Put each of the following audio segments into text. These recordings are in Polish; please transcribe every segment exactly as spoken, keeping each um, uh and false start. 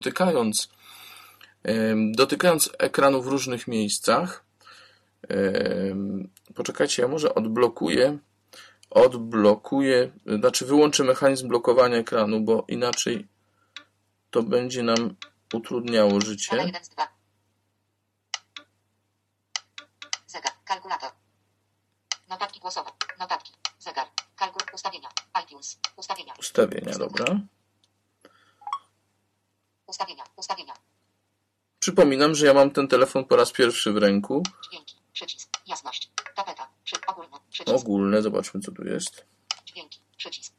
dotykając, dotykając ekranu w różnych miejscach. Poczekajcie, ja może odblokuję, odblokuję, znaczy wyłączę mechanizm blokowania ekranu, bo inaczej to będzie nam utrudniało życie. Zegar, kalkulator. Notatki głosowe, notatki, zegar, kalkul, ustawienia, iTunes, ustawienia. Ustawienia, dobra. Ustawienia, ustawienia. Przypominam, że ja mam ten telefon po raz pierwszy w ręku. Dźwięki, przycisk, jasność, tapeta, przy, ogólne, przycisk. Ogólne, zobaczmy co tu jest. Dźwięki, przycisk.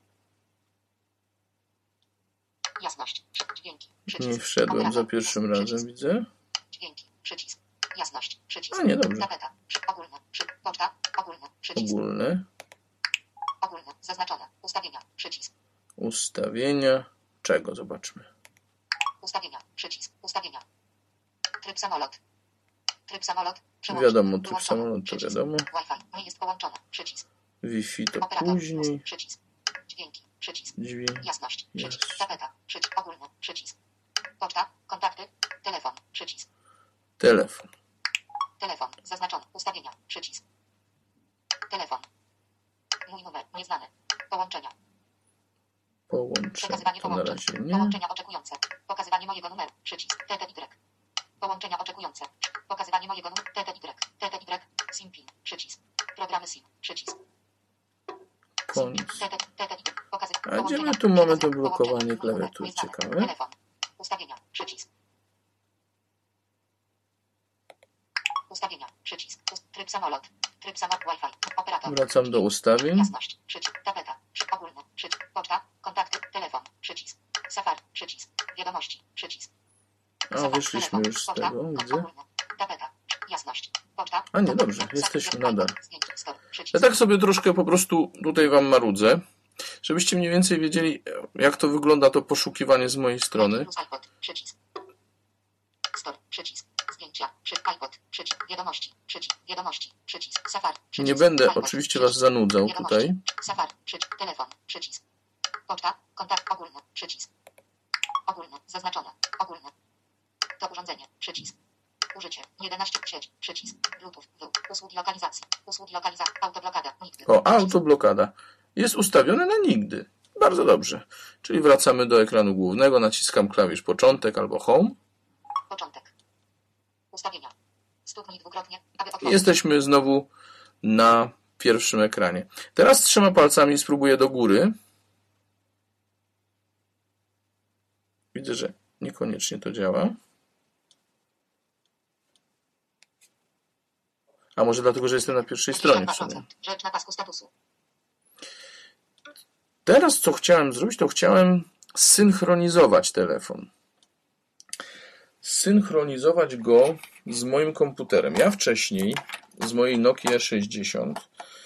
Jasność, dźwięki, przycisk. Nie wszedłem za pierwszym razem, przycisk. Widzę. Dźwięki, przycisk. Jasność, przycisk. A nie, dobrze. Tapeta, przy, ogólne, przy, poczta, ogólne, przycisk. Ogólne. Ogólne, zaznaczone, ustawienia, przycisk. Ustawienia. Czego? Zobaczmy. Ustawienia, przycisk, ustawienia. Tryb samolot. Tryb samolot. Przełącz. Wiadomo, tryb Wyłączone. samolot to Przycisk. wiadomo. Wi-Fi nie jest połączone. Przycisk. Wi-Fi to Operator. później. Przycisk. Dźwięki. Przycisk. Dźwięk. Jasność. Przycisk. Jest. Tapeta. Przycisk. Ogólne. Przycisk. Poczta. Kontakty. Telefon. Przycisk. Telefon. Telefon. Zaznaczony. Ustawienia. Przycisk. Telefon. Mój numer. Nieznany. Połączenia. Połączenie. Przekazywanie To na połączeń. razie nie. Połączenia oczekujące. Pokazywanie mojego numeru. Przycisk. T T Y. Połączenia oczekujące. Pokazywanie mojego numeru. T T Y. T T Y. SIM PIN. Przycisk. Programy SIM. Przycisk. Koniec. T T T T Y. Pokazy. A gdzie Połączenia. my tu mamy to Przekazywanie. blokowanie Połączenia. klawiatury? Nieznane. Ciekawe. Telefon. Ustawienia. Przycisk. Ustawienia. Przycisk. Tryb samolot. Tryb samolot. Wi-Fi. Operator. Wracam do ustawień. Jasność. Przycisk. Tapeta. Przy- Ogólne. Przycisk. Poczta. Kontakty. Telefon. Przycisk. Safari. Przycisk. Wiadomości. Przycisk. A, Safari. wyszliśmy Telefon. już z Poczta. tego, Kon- widzę. Ogólne. Tapeta. Jasność. Poczta. A nie, Kontakty. dobrze, Safari. jesteśmy Telefon. nadal. Zdjęcie. Stop. Przycisk. Ja tak sobie troszkę po prostu tutaj wam marudzę, żebyście mniej więcej wiedzieli, jak to wygląda to poszukiwanie z mojej strony. Plus iPod. Przycisk. Stop. Przycisk. Zdjęcia. Przy iPod. Przycisk. Wiadomości. Przycisk. Wiadomości. Przycisk. Safari. Przycisk. Nie będę iPod. oczywiście Przycisk. was zanudzał Wiadomości. tutaj. Safari. Przycisk. Telefon. Przycisk. Poczta. Kontakt. Ogólne. Przycisk. Ogólne. Zaznaczone. Ogólne. To urządzenie. Przycisk. Użycie. jedenaście. Sieć. Przycisk. Bluetooth. W. Usługi lokalizacji. Usługi lokalizacji. Autoblokada. Nigdy. O, Przycisk. autoblokada. Jest ustawione na nigdy. Bardzo dobrze. Czyli wracamy do ekranu głównego, naciskam klawisz początek albo home. Początek. Ustawienia. Stuknij dwukrotnie, aby I otworzyć. jesteśmy znowu na pierwszym ekranie. Teraz trzema palcami spróbuję do góry. Widzę, że niekoniecznie to działa. A może dlatego, że jestem na pierwszej stronie w sumie. Rzecz na pasku statusu. Teraz co chciałem zrobić, to chciałem synchronizować telefon. Synchronizować go z moim komputerem. Ja wcześniej z mojej Nokia sześćdziesiąt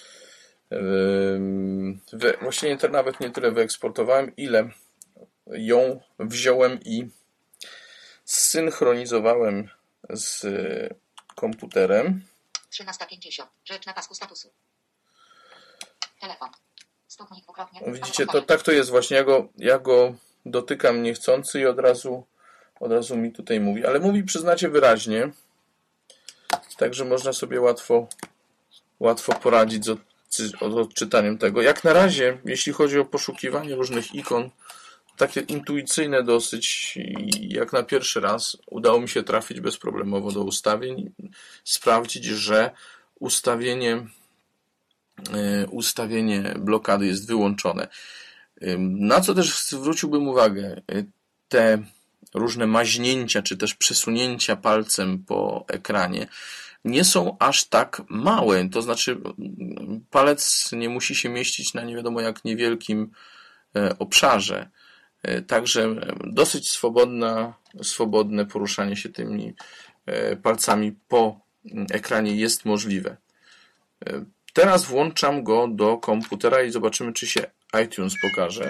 wy, właściwie nawet nie tyle wyeksportowałem, ile ją wziąłem i zsynchronizowałem z komputerem. trzynaста pięćdziesiąt. Rzecz na pasku statusu. Telefon. Stuknij dwukrotnie. Widzicie, to tak to jest właśnie. Ja go, ja go dotykam niechcący i od razu, od razu mi tutaj mówi. Ale mówi, przyznacie, wyraźnie. Także można sobie łatwo, łatwo poradzić z, od, z odczytaniem tego. Jak na razie, jeśli chodzi o poszukiwanie różnych ikon, takie intuicyjne dosyć, i jak na pierwszy raz udało mi się trafić bezproblemowo do ustawień, sprawdzić, że ustawienie ustawienie blokady jest wyłączone. Na co też zwróciłbym uwagę, te różne maźnięcia, czy też przesunięcia palcem po ekranie nie są aż tak małe, to znaczy palec nie musi się mieścić na nie wiadomo jak niewielkim obszarze. Także dosyć swobodna, swobodne poruszanie się tymi palcami po ekranie jest możliwe. Teraz włączam go do komputera i zobaczymy, czy się iTunes pokaże.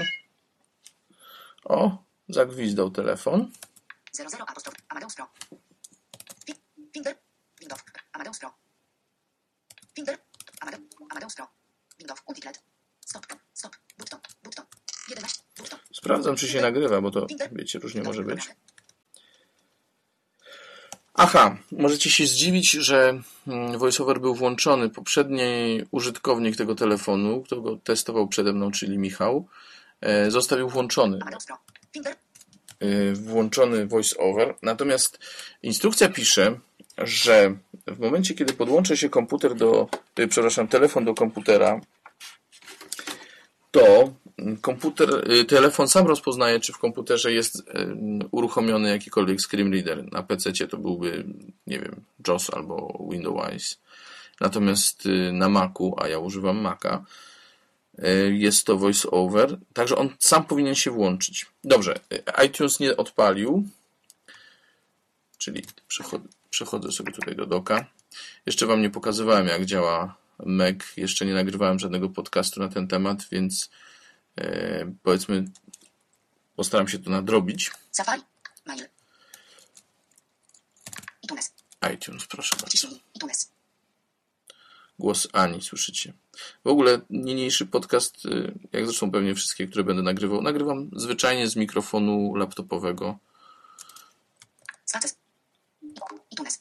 O, zagwizdał telefon. zero zero apostrof Amadeus Pro. Finger. Windows. Amadeus Pro. Finger. Amadeus Pro. Windows. Multicled. Stop. Stop. Button. Button. jedenaście. Button. Sprawdzam, czy się nagrywa, bo to wiecie, różnie może być. Aha, możecie się zdziwić, że VoiceOver był włączony. Poprzedni użytkownik tego telefonu, kto go testował przede mną, czyli Michał, zostawił włączony. Włączony VoiceOver. Natomiast instrukcja pisze, że w momencie, kiedy podłączy się komputer do, przepraszam, telefon do komputera, to komputer, telefon sam rozpoznaje, czy w komputerze jest uruchomiony jakikolwiek screen reader. Na pececie to byłby, nie wiem, JAWS albo Windows. Natomiast na Macu, a ja używam Maca, jest to VoiceOver, także on sam powinien się włączyć. Dobrze, iTunes nie odpalił, czyli przechodzę, przechodzę sobie tutaj do doka. Jeszcze Wam nie pokazywałem, jak działa Mac, jeszcze nie nagrywałem żadnego podcastu na ten temat, więc e, powiedzmy postaram się to nadrobić. Safari, mail. iTunes. iTunes, proszę bardzo. iTunes. Głos Ani, słyszycie. W ogóle niniejszy podcast, jak zresztą pewnie wszystkie, które będę nagrywał, nagrywam zwyczajnie z mikrofonu laptopowego. Success. iTunes.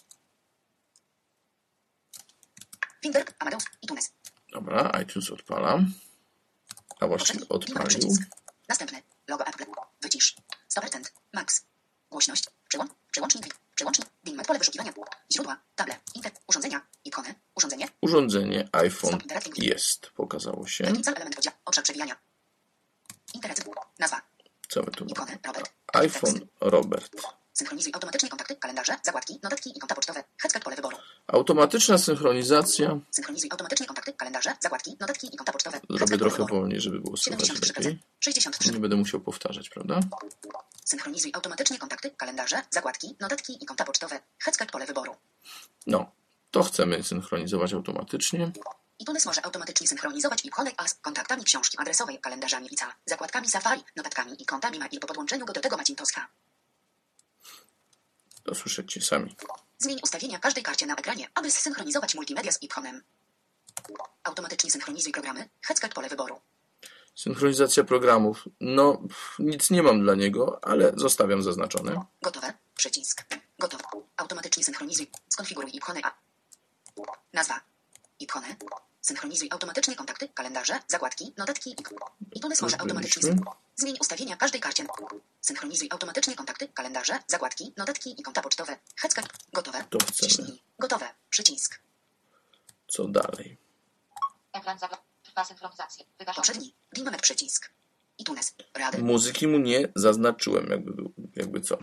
Finder, Amadeus, iTunes. Dobra, iTunes odpalam. A właściwie odpalił. Następny. Logo Apple. Wycisz. sto procent. Max. Głośność. Przyłącz. Przyłącznik. Przyłącznik. Binname. Pole wyszukiwania. Źródła. Table. Inter. Urządzenia. Ikony. Urządzenie. Urządzenie iPhone jest. Pokazało się. Cel element podziału. Obszar przewijania. Interacyj. Nazwa. Co my tu mamy? Ikony. Robert. iPhone Robert. Synchronizuj automatycznie kontakty, kalendarze, zakładki, notatki i konta pocztowe. Headset pole wyboru. Automatyczna synchronizacja. Synchronizuj automatycznie kontakty, kalendarze, zakładki, notatki i konta pocztowe. Zrobię trochę wolniej, żeby było słychać lepiej. sześćdziesiąt trzy. Nie będę musiał powtarzać, prawda? Synchronizuj automatycznie kontakty, kalendarze, zakładki, notatki i konta pocztowe. Headset pole wyboru. No, to chcemy synchronizować automatycznie. iTunes może automatycznie synchronizować ikony z kontaktami książki adresowej, kalendarzami Vica, zakładkami Safari, notatkami i kontami mail po podłączeniu go do tego Macintosha. To słyszycie sami. Zmień ustawienia każdej karcie na ekranie, aby zsynchronizować multimedia z iPhone'em. Automatycznie synchronizuj programy. Headset pole wyboru. Synchronizacja programów. No, nic nie mam dla niego, ale zostawiam zaznaczone. Gotowe. Przycisk. Gotowe. Automatycznie synchronizuj. Skonfiguruj ikony A. Nazwa. Ikony. Synchronizuj automatycznie kontakty, kalendarze, zakładki, notatki i iTunes może automatycznie synchronizować. Zmień ustawienia każdej karcie. Synchronizuj automatycznie kontakty, kalendarze, zakładki, notatki i konta pocztowe. Headset. Gotowe. To chcemy. Ciśnij. Gotowe. Przycisk. Co dalej? Ekran zagląd. Trwa synchronizacja. Wygaszony. Poprzedni. Binname przycisk. iTunes. Rady. Muzyki mu nie zaznaczyłem, jakby, był, jakby co.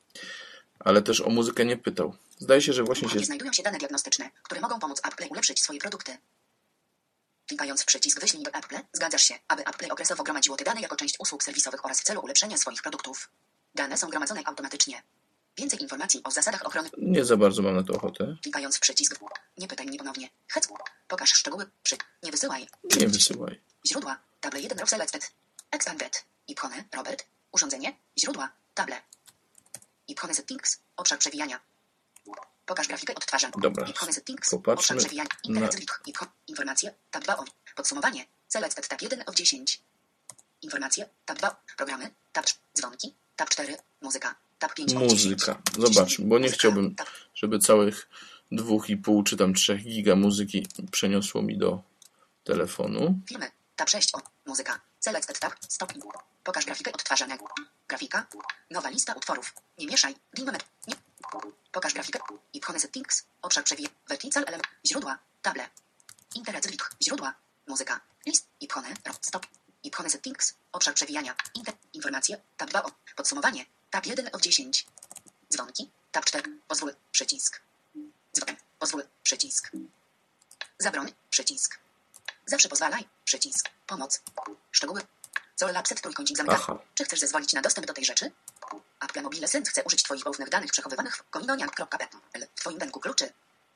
Ale też o muzykę nie pytał. Zdaje się, że właśnie się... Znajdują się dane diagnostyczne, które mogą pomóc Apple ulepszyć swoje produkty. Klikając w przycisk wyślij do Apple, zgadzasz się, aby Apple okresowo gromadziło te dane jako część usług serwisowych oraz w celu ulepszenia swoich produktów. Dane są gromadzone automatycznie. Więcej informacji o zasadach ochrony. Nie za bardzo mam na to ochotę. Klikając w przycisk nie pytaj mnie ponownie. Hec. Pokaż szczegóły. Przy. Nie wysyłaj. Nie wysyłaj. Źródła. Table jeden. Selected. Expanded. Ikony. Robert. Urządzenie. Źródła. Table. Ikony settings. Obszar przewijania. Pokaż grafikę odtwarzania. Dobra. Ikony settings. Popatrzmy Obszar przewijania. na... Ikon. Informacje. Tab dwa. Podsumowanie. Selected. Tab jeden of dziesięć. Informacje. Tab dwa. Programy. Tab trzy. Dzwonki. Tab cztery. Muzyka. Tab pięć. Muzyka. Zobaczmy, bo nie chciałbym, żeby całych dwóch i pół czy tam trzech giga muzyki przeniosło mi do telefonu. Filmy. Tab sześć. O. Muzyka. Selected tab. Stop. Pokaż grafikę odtwarzania. Grafika. Nowa lista utworów. Nie mieszaj. Dimmement. Nie. Pokaż grafikę. Ikony settings. Obszar przewijania. Vertical element. Źródła. Table. Interacyjnych. Źródła. Muzyka. List. Ikony. Stop. Ikony settings. Obszar przewijania. Inter. Informacje. Tab dwa. O. Podsumowanie. Tab jeden of dziesięć. Dzwonki. Tab cztery. Pozwól. Przycisk. Dzwon. Pozwól. Przycisk. Zabrony. Przycisk. Zawsze pozwalaj. Przycisk. Pomoc. Szczegóły. Zol Lapset trójkącik zamykany. Czy chcesz zezwolić na dostęp do tej rzeczy? Apple Mobile Sync chce użyć Twoich poufnych danych przechowywanych w kominoniak kropka p l w Twoim banku kluczy.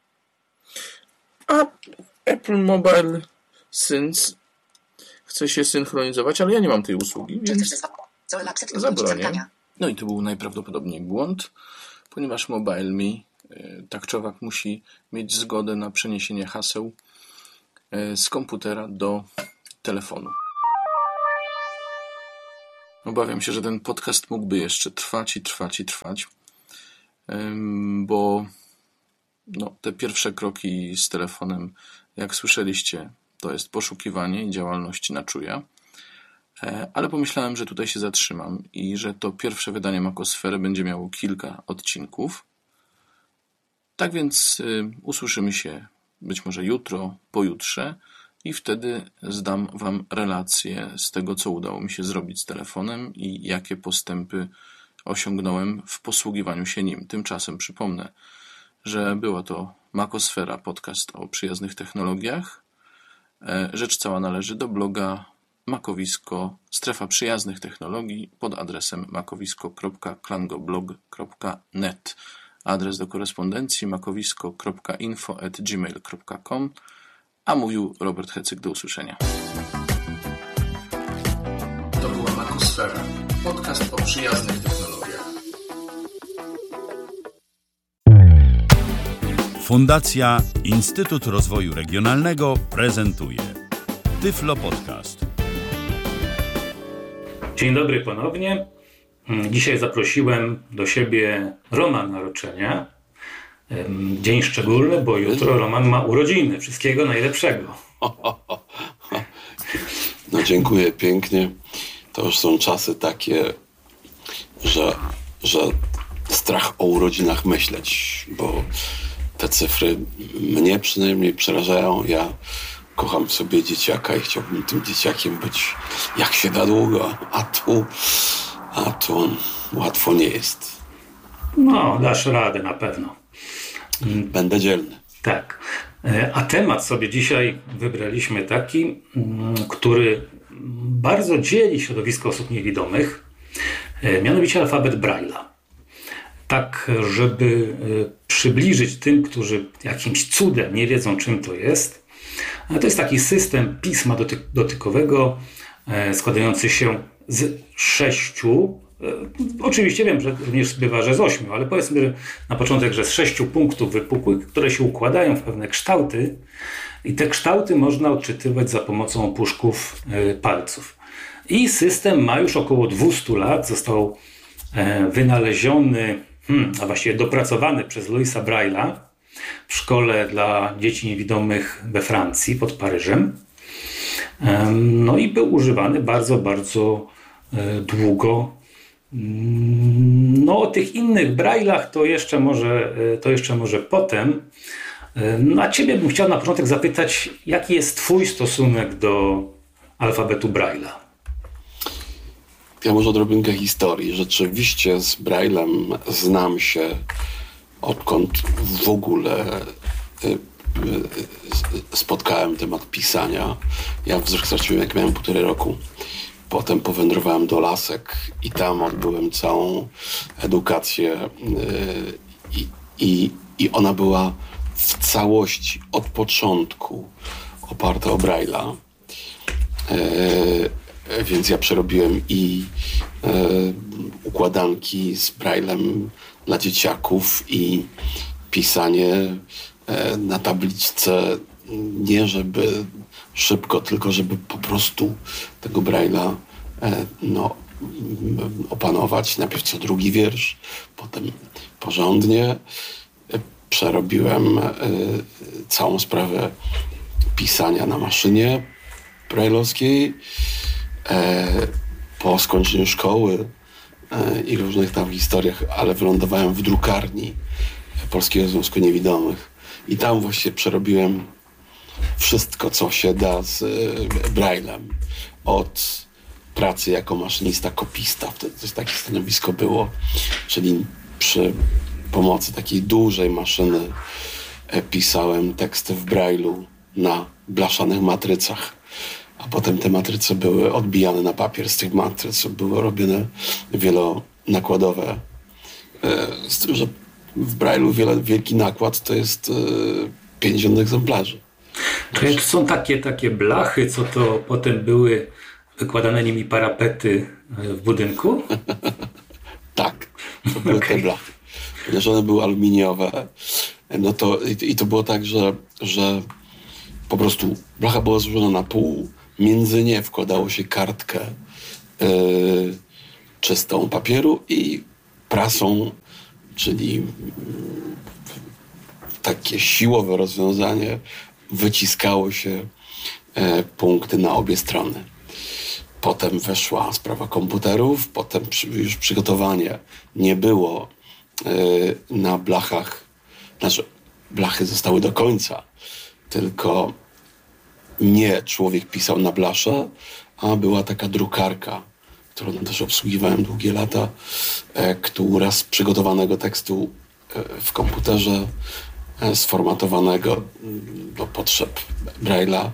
A Apple Mobile Sync chce się synchronizować, ale ja nie mam tej usługi, więc zabronię. No i to był najprawdopodobniej błąd, ponieważ MobileMe, tak czy owak, musi mieć zgodę na przeniesienie haseł z komputera do telefonu. Obawiam się, że ten podcast mógłby jeszcze trwać i trwać i trwać. bo no, te pierwsze kroki z telefonem, jak słyszeliście, to jest poszukiwanie i działalności na czuja. Ale pomyślałem, że tutaj się zatrzymam i że to pierwsze wydanie Makosfery będzie miało kilka odcinków. Tak więc y, usłyszymy się być może jutro, pojutrze i wtedy zdam Wam relację z tego, co udało mi się zrobić z telefonem i jakie postępy osiągnąłem w posługiwaniu się nim. Tymczasem przypomnę, że była to Makosfera, podcast o przyjaznych technologiach. Rzecz cała należy do bloga Makowisko, strefa przyjaznych technologii pod adresem makowisko kropka klangoblog kropka net. Adres do korespondencji makowisko kropka info at gmail kropka com. A mówił Robert Hecyk. Do usłyszenia. To była Makosfera, podcast o przyjaznych technologiach. Fundacja Instytut Rozwoju Regionalnego prezentuje Tyflo Podcast. Dzień dobry ponownie. Dzisiaj zaprosiłem do siebie Roman na roczenia. Dzień szczególny, bo jutro Roman ma urodziny. Wszystkiego najlepszego. No dziękuję pięknie. To już są czasy takie, że, że strach o urodzinach myśleć, bo te cyfry mnie przynajmniej przerażają. Ja kocham w sobie dzieciaka i chciałbym tym dzieciakiem być jak się da długo, a tu, a tu łatwo nie jest. No, dasz radę na pewno. Będę dzielny. Tak. A temat sobie dzisiaj wybraliśmy taki, który bardzo dzieli środowisko osób niewidomych, mianowicie alfabet Braille'a. Tak, żeby przybliżyć tym, którzy jakimś cudem nie wiedzą, czym to jest. To jest taki system pisma dotyk- dotykowego składający się z sześciu, oczywiście wiem, że również bywa, że z ośmiu, ale powiedzmy na początek, że z sześciu punktów wypukłych, które się układają w pewne kształty i te kształty można odczytywać za pomocą opuszków palców. I system ma już około dwieście lat, został wynaleziony, hmm, a właściwie dopracowany przez Louisa Braille'a w szkole dla dzieci niewidomych we Francji pod Paryżem. No i był używany bardzo, bardzo długo. No o tych innych Braille'ach to jeszcze może, to jeszcze może potem. No a Ciebie bym chciał na początek zapytać, jaki jest Twój stosunek do alfabetu Braille'a? Ja może odrobinkę historii. Rzeczywiście z Braille'em znam się, odkąd w ogóle y, y, spotkałem temat pisania. Ja wzrok straciłem, jak miałem półtorej roku. Potem powędrowałem do Lasek i tam odbyłem całą edukację y, i, i ona była w całości od początku oparta o Braille'a. Y, Więc ja przerobiłem i e, układanki z Braille'em dla dzieciaków i pisanie e, na tabliczce, nie żeby szybko, tylko żeby po prostu tego Braille'a e, no, opanować. Najpierw co drugi wiersz, potem porządnie. E, przerobiłem e, całą sprawę pisania na maszynie braille'owskiej. E, po skończeniu szkoły e, i różnych tam historiach, ale wylądowałem w drukarni Polskiego Związku Niewidomych i tam właśnie przerobiłem wszystko, co się da z e, Braille'em. Od pracy jako maszynista, kopista, wtedy to takie stanowisko było, czyli przy pomocy takiej dużej maszyny e, pisałem teksty w Braille'u na blaszanych matrycach. A potem te matryce były odbijane na papier. Z tych matryc były robione wielonakładowe. Z tym, że w Braille'u wiele, wielki nakład to jest pięćdziesiąt egzemplarzy. To są takie, takie blachy, co to potem były wykładane nimi parapety w budynku? Tak, to były okay. Te blachy. Ponieważ one były aluminiowe, no to i, i to było tak, że, że po prostu blacha była złożona na pół, między nie wkładało się kartkę yy, czystą papieru i prasą czyli takie siłowe rozwiązanie, wyciskało się punkty na obie strony. Potem weszła sprawa komputerów, potem już przygotowanie nie było na blachach, znaczy blachy zostały do końca, tylko nie człowiek pisał na blasze, a była taka drukarka, którą też obsługiwałem długie lata, która z przygotowanego tekstu w komputerze, sformatowanego do potrzeb Braille'a,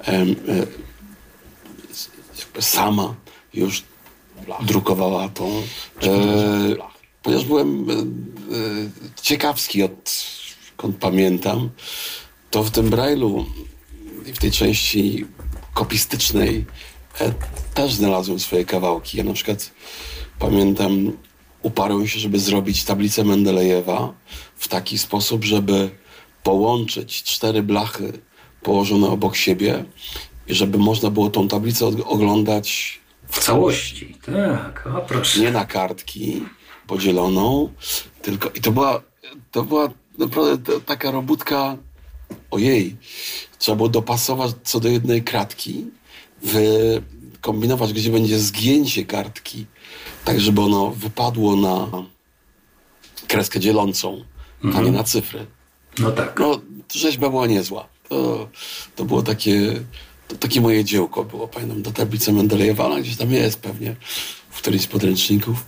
jakby sama już drukowała tą... E, ponieważ byłem e, ciekawski, odkąd pamiętam, to w tym Braille'u i w tej części kopistycznej e, też znalazłem swoje kawałki. Ja na przykład pamiętam, uparłem się, żeby zrobić tablicę Mendelejewa w taki sposób, żeby połączyć cztery blachy położone obok siebie i żeby można było tą tablicę oglądać w całości. Tak, o proszę. Nie na kartki podzieloną, tylko i to była, to była naprawdę taka robótka, ojej, trzeba było dopasować co do jednej kratki, wykombinować, gdzie będzie zgięcie kartki, tak żeby ono wypadło na kreskę dzielącą, mhm. a nie na cyfry. No tak. No, rzeźba była niezła. To, to było takie, to takie moje dziełko było, pamiętam, do tablicy Mendelejewa, ona gdzieś tam jest pewnie w którymś z podręczników.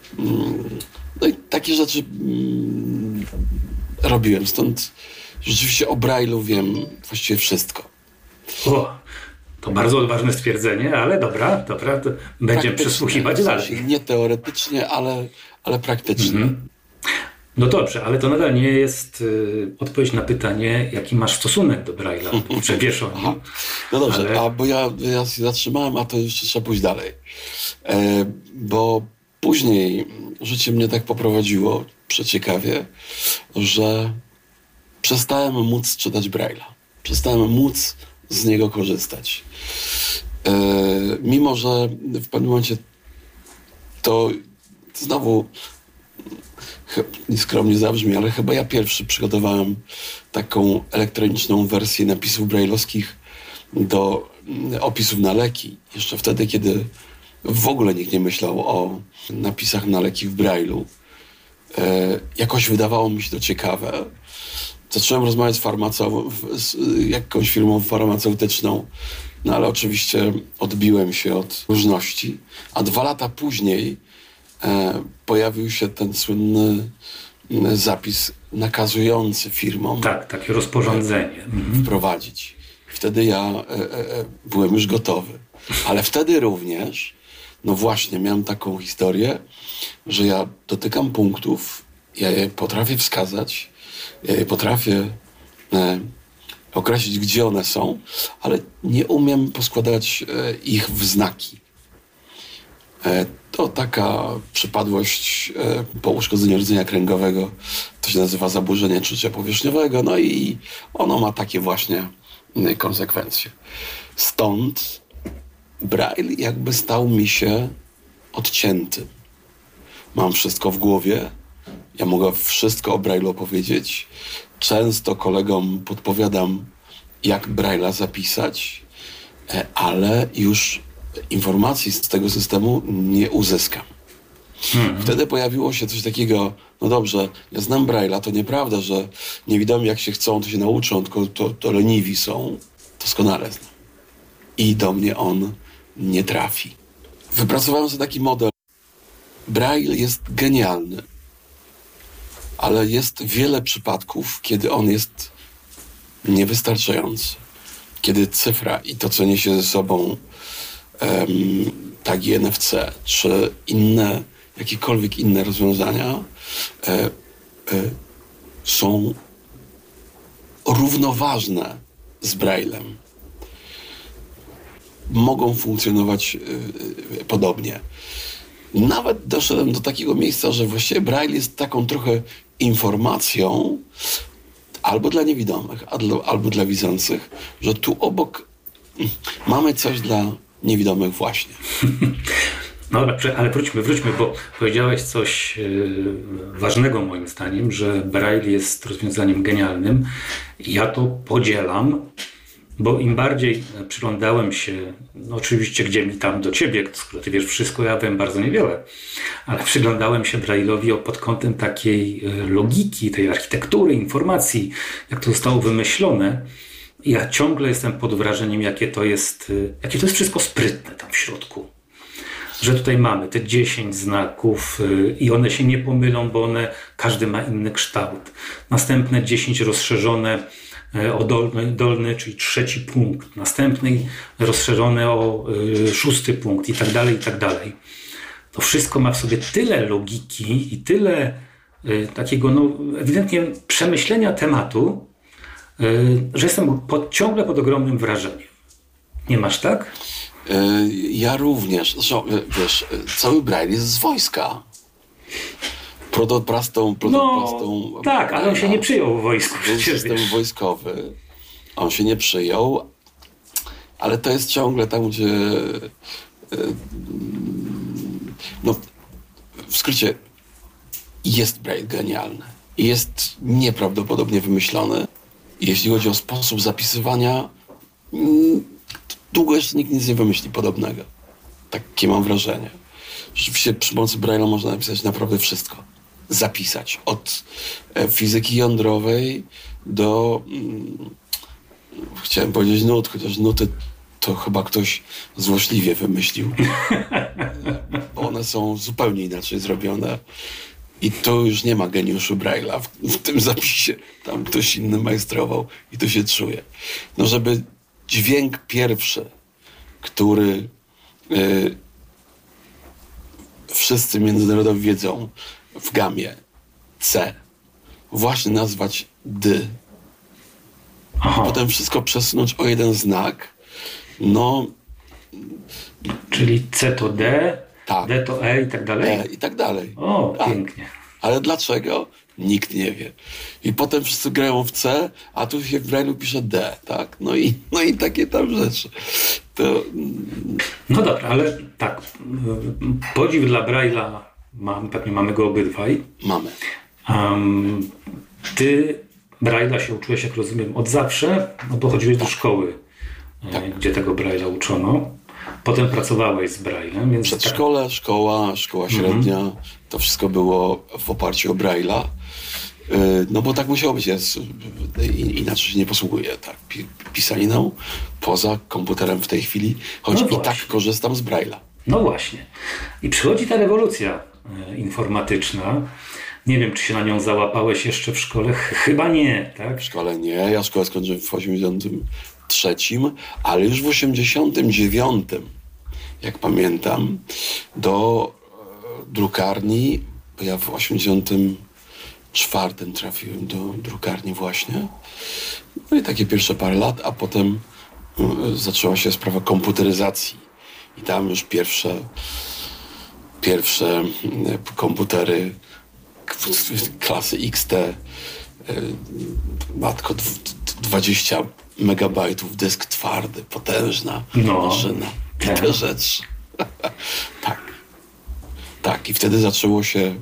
No i takie rzeczy mm, robiłem, stąd rzeczywiście o Braille'u wiem właściwie wszystko. O, to bardzo odważne stwierdzenie, ale dobra, dobra, to będziemy przesłuchiwać dalej. Nie teoretycznie, ale, ale praktycznie. Mhm. No dobrze, ale to nadal nie jest y, odpowiedź na pytanie, jaki masz stosunek do Braille'a, czy wiesz o nim. No dobrze, ale... a bo ja, ja się zatrzymałem, a to jeszcze trzeba pójść dalej. E, bo później życie mnie tak poprowadziło, przeciekawie, że przestałem móc czytać Braille'a. Przestałem móc z niego korzystać. E, mimo, że w pewnym momencie to znowu nieskromnie zabrzmi, ale chyba ja pierwszy przygotowałem taką elektroniczną wersję napisów brajlowskich do opisów na leki. Jeszcze wtedy, kiedy w ogóle nikt nie myślał o napisach na leki w Braille'u. E, jakoś wydawało mi się to ciekawe. Zacząłem rozmawiać z, farmaceu- z jakąś firmą farmaceutyczną, no ale oczywiście odbiłem się od różności. A dwa lata później e, pojawił się ten słynny e, zapis nakazujący firmom tak, takie rozporządzenie e, wprowadzić. Wtedy ja e, e, byłem już gotowy. Ale wtedy również, no właśnie, miałem taką historię, że ja dotykam punktów, ja je potrafię wskazać, ja je potrafię e, określić, gdzie one są, ale nie umiem poskładać e, ich w znaki. E, to taka przypadłość e, po uszkodzeniu rdzenia kręgowego, to się nazywa zaburzenie czucia powierzchniowego, no i ono ma takie właśnie e, konsekwencje. Stąd Braille jakby stał mi się odcięty. Mam wszystko w głowie, ja mogę wszystko o Braille'u opowiedzieć. Często kolegom podpowiadam, jak Braille'a zapisać, ale już informacji z tego systemu nie uzyskam. Hmm. Wtedy pojawiło się coś takiego, no dobrze, ja znam Braille'a, to nieprawda, że niewidomi jak się chcą, to się nauczą, tylko to, to leniwi są. Doskonale znam. I do mnie on nie trafi. Wypracowałem sobie taki model. Braille jest genialny, ale jest wiele przypadków, kiedy on jest niewystarczający. Kiedy cyfra i to, co niesie ze sobą um, tagi N F C, czy inne, jakiekolwiek inne rozwiązania e, e, są równoważne z Braillem. Mogą funkcjonować y, podobnie. Nawet doszedłem do takiego miejsca, że właściwie Braille jest taką trochę informacją albo dla niewidomych, albo, albo dla widzących, że tu obok mamy coś dla niewidomych właśnie. No dobra, ale wróćmy, wróćmy, bo powiedziałeś coś ważnego moim zdaniem, że Braille jest rozwiązaniem genialnym. Ja to podzielam, bo im bardziej przyglądałem się, no oczywiście gdzie mi tam do ciebie, skoro ty wiesz wszystko, ja wiem bardzo niewiele, ale przyglądałem się Braille'owi pod kątem takiej logiki, tej architektury, informacji, jak to zostało wymyślone. Ja ciągle jestem pod wrażeniem, jakie to jest, jakie to jest wszystko sprytne tam w środku. Że tutaj mamy te dziesięć znaków yy, i one się nie pomylą, bo one, każdy ma inny kształt. Następne dziesięć rozszerzone yy, o dolny, dolny, czyli trzeci punkt. Następny rozszerzone o yy, szósty punkt i tak dalej, i tak dalej. To wszystko ma w sobie tyle logiki i tyle yy, takiego, no, ewidentnie przemyślenia tematu, yy, że jestem pod, ciągle pod ogromnym wrażeniem. Nie masz tak? Ja również. Zresztą, wiesz, cały Braille jest z wojska. Protoprastą, protoprastą. No, tak, ale on się nie przyjął w wojsku. Był system wiesz. wojskowy. On się nie przyjął, ale to jest ciągle tam, gdzie no, w skrócie jest Braille genialny. Jest nieprawdopodobnie wymyślony. Jeśli chodzi o sposób zapisywania, długo jeszcze nikt nic nie wymyśli podobnego. Takie mam wrażenie. Rzeczywiście przy pomocy Braille'a można napisać naprawdę wszystko. Zapisać. Od fizyki jądrowej do... Hmm, chciałem powiedzieć nut, chociaż nuty to chyba ktoś złośliwie wymyślił. Bo one są zupełnie inaczej zrobione. I tu już nie ma geniuszu Braille'a w, w tym zapisie. Tam ktoś inny majstrował i to się czuje. No żeby dźwięk pierwszy, który y, wszyscy międzynarodowi wiedzą w gamie C, właśnie nazwać D. Aha. Potem wszystko przesunąć o jeden znak. No. Czyli C to D, tak. D to E i tak dalej? E i tak dalej. O, tak. Pięknie. Ale dlaczego? Nikt nie wie. I potem wszyscy grają w C, a tu się w Braille'u pisze D, tak? No i, no i takie tam rzeczy. To... No dobra, ale tak. Podziw dla Braille'a, mam, pewnie mamy go obydwaj. Mamy. Um, ty Braille'a się uczyłeś, jak rozumiem, od zawsze, no bo chodziłeś tak. do szkoły, tak. gdzie tego Braille'a uczono. Potem pracowałeś z Braille'em. Więc Przedszkole, tak... szkoła, szkoła średnia, mm-hmm. to wszystko było w oparciu o Braille'a. No bo tak musiało być, jest, inaczej się nie posługuję tak, pisaniną poza komputerem w tej chwili, choć no i tak korzystam z Braille'a. No właśnie. I przychodzi ta rewolucja informatyczna. Nie wiem, czy się na nią załapałeś jeszcze w szkole. Chyba nie, tak? W szkole nie. Ja szkołę skończyłem w osiemdziesiątym trzecim, ale już w osiemdziesiątym dziewiątym, jak pamiętam, do drukarni, bo ja w osiemdziesiątym czwartym trafiłem do drukarni właśnie. No i takie pierwsze parę lat, a potem zaczęła się sprawa komputeryzacji. I tam już pierwsze pierwsze komputery klasy X T, matko, dwadzieścia megabajtów, dysk twardy, potężna no, maszyna. I te tak. rzeczy. tak. Tak. I wtedy zaczęło się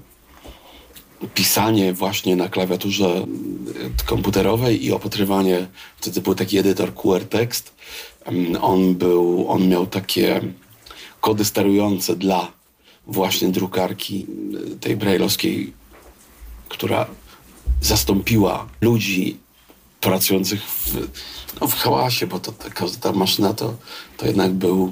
pisanie właśnie na klawiaturze komputerowej i opatrywanie. Wtedy był taki edytor Q R Text. On był, on miał takie kody sterujące dla właśnie drukarki tej brajlowskiej, która zastąpiła ludzi pracujących w, no, w hałasie, bo to, ta, ta maszyna to, to jednak był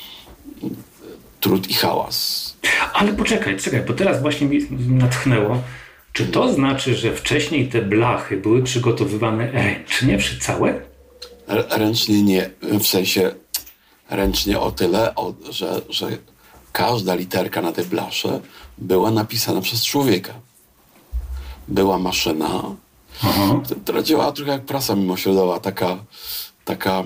trud i hałas. Ale poczekaj, czekaj, bo teraz właśnie mi natchnęło. Czy to znaczy, że wcześniej te blachy były przygotowywane ręcznie, całe? R- ręcznie nie, w sensie ręcznie o tyle, o, że, że każda literka na tej blasze była napisana przez człowieka. Była maszyna, Aha. która działała trochę jak prasa mimośrodowa, taka, taka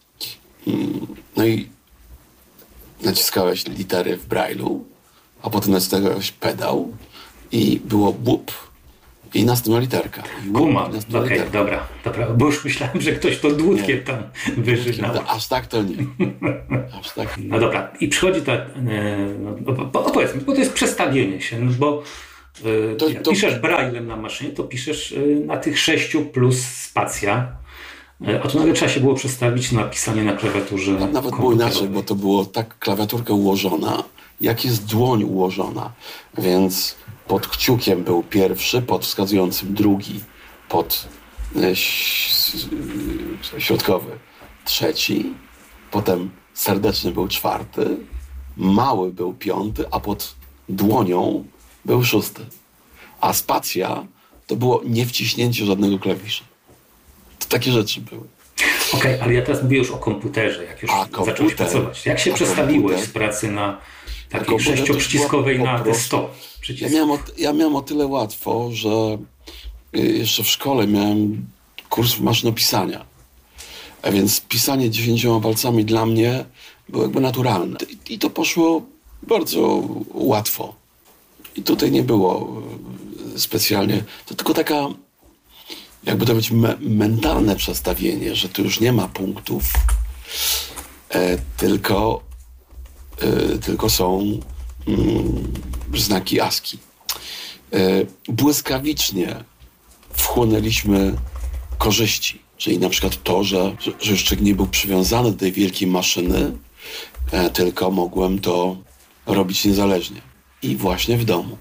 no i naciskałeś litery w Braille'u, a potem naciskałeś pedał i było bup. I następna literka. Guma, okej, okay, dobra, dobra, bo już myślałem, że ktoś to dłutkiem nie. tam wyżynał. Aż tak to nie. Aż tak nie. No dobra, i przychodzi ta, e, no, opowiedz mi, bo to jest przestawienie się, no bo e, to, jak to... piszesz braillem na maszynie, to piszesz e, na tych sześciu plus spacja, e, a tu nagle trzeba się było przestawić na pisanie na klawiaturze. Nawet było inaczej, bo to było tak klawiaturka ułożona, jak jest dłoń ułożona, więc pod kciukiem był pierwszy, pod wskazującym drugi, pod e, środkowy trzeci, potem serdeczny był czwarty, mały był piąty, a pod dłonią był szósty. A spacja to było niewciśnięcie żadnego klawisza. To takie rzeczy były. Okej, okay, ale ja teraz mówię już o komputerze, jak już a zacząłeś komputer, pracować. Jak się przestawiłeś komputer, z pracy na takiej sześcioprzyciskowej na te sto przycisków? Ja miałem, o, ja miałem o tyle łatwo, że jeszcze w szkole miałem kurs maszynopisania. A więc pisanie dziesięcioma palcami dla mnie było jakby naturalne. I, i to poszło bardzo łatwo. I tutaj nie było specjalnie. To tylko taka, jakby to być me, mentalne przestawienie, że tu już nie ma punktów, e, tylko, e, tylko są mm, znaki ASCII. E, błyskawicznie wchłonęliśmy korzyści. Czyli na przykład to, że, że jeszcze nie był przywiązany do tej wielkiej maszyny, e, tylko mogłem to robić niezależnie. I właśnie w domu.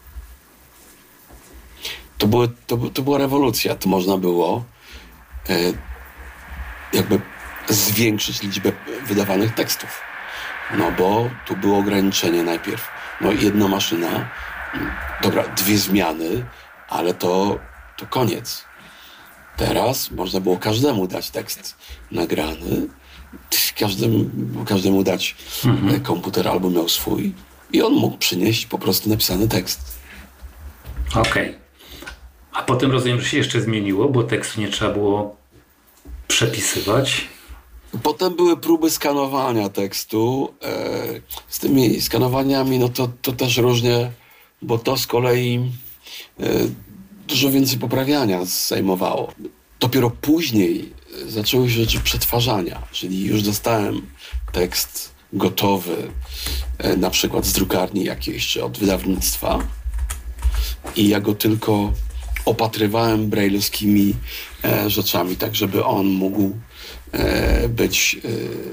To, były, to, to była rewolucja. To można było e, jakby zwiększyć liczbę wydawanych tekstów. No bo tu było ograniczenie najpierw. No jedna maszyna, dobra, dwie zmiany, ale to, to koniec. Teraz można było każdemu dać tekst nagrany, każdemu, każdemu dać mhm. komputer albo miał swój i on mógł przynieść po prostu napisany tekst. Okej. Okay. A potem rozumiem, że się jeszcze zmieniło, bo tekstu nie trzeba było przepisywać. Potem były próby skanowania tekstu. E, z tymi skanowaniami no to, to też różnie, bo to z kolei e, dużo więcej poprawiania zajmowało. Dopiero później zaczęły się rzeczy przetwarzania, czyli już dostałem tekst gotowy, e, na przykład z drukarni jakiejś, czy od wydawnictwa i ja go tylko opatrywałem brailleowskimi e, rzeczami, tak żeby on mógł e, być e,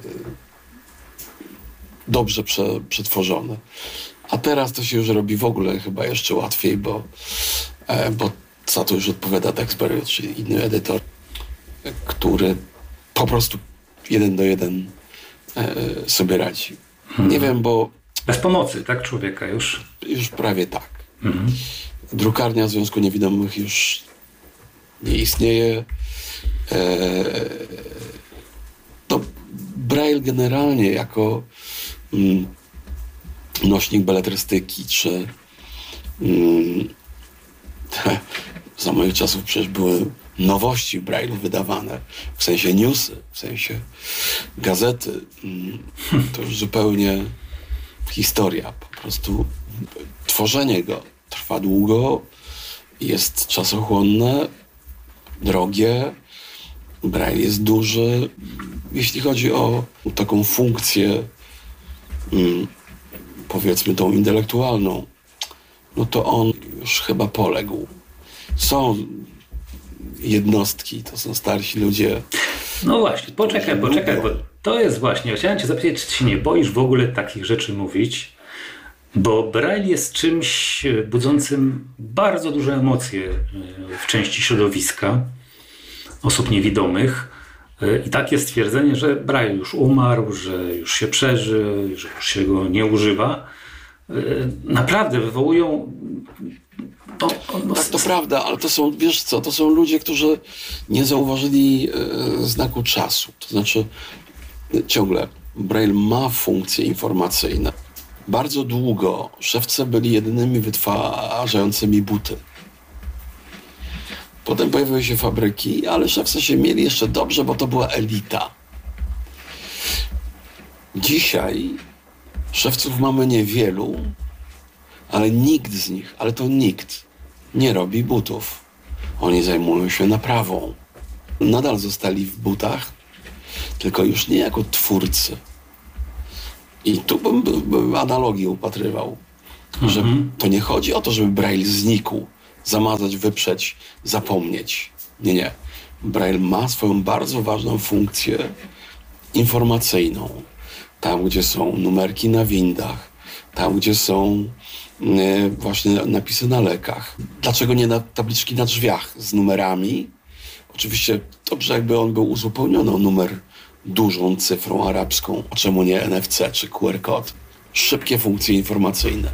dobrze prze, przetworzony. A teraz to się już robi w ogóle chyba jeszcze łatwiej, bo, e, bo za to już odpowiada Dexberry, czyli inny edytor, który po prostu jeden do jeden e, sobie radzi. Hmm. Nie wiem, bo... Bez pomocy, tak? Człowieka już? Już prawie tak. Hmm. Drukarnia Związku Niewidomych już nie istnieje. E, to Braille generalnie jako mm, nośnik beletrystyki, czy mm, za moich czasów przecież były nowości w Braille'u wydawane, w sensie newsy, w sensie gazety. Mm, to już zupełnie historia. Po prostu tworzenie go trwa długo, jest czasochłonne, drogie, Braille jest duży. Jeśli chodzi o taką funkcję, mm, powiedzmy tą intelektualną, no to on już chyba poległ. Są jednostki, to są starsi ludzie. No właśnie, poczekaj, poczekaj, bo to jest właśnie, chciałem cię zapytać, czy się nie boisz w ogóle takich rzeczy mówić, bo Braille jest czymś budzącym bardzo duże emocje w części środowiska osób niewidomych. I takie stwierdzenie, że Braille już umarł, że już się przeżył, że już się go nie używa, naprawdę wywołują... No, no, tak, to prawda, ale to są, wiesz co, to są ludzie, którzy nie zauważyli e, znaku czasu. To znaczy ciągle Braille ma funkcje informacyjne. Bardzo długo szewce byli jedynymi wytwarzającymi buty. Potem pojawiły się fabryki, ale szewce się mieli jeszcze dobrze, bo to była elita. Dzisiaj szewców mamy niewielu, ale nikt z nich, ale to nikt, nie robi butów. Oni zajmują się naprawą. Nadal zostali w butach, tylko już nie jako twórcy. I tu bym, bym analogii upatrywał, mhm. że to nie chodzi o to, żeby Braille znikł, zamazać, wyprzeć, zapomnieć. Nie, nie. Braille ma swoją bardzo ważną funkcję informacyjną. Tam, gdzie są numerki na windach, tam, gdzie są e, właśnie napisy na lekach. Dlaczego nie na tabliczki na drzwiach z numerami? Oczywiście dobrze, jakby on był uzupełniony o numer dużą cyfrą arabską. A czemu nie N F C czy Q R kod? Szybkie funkcje informacyjne.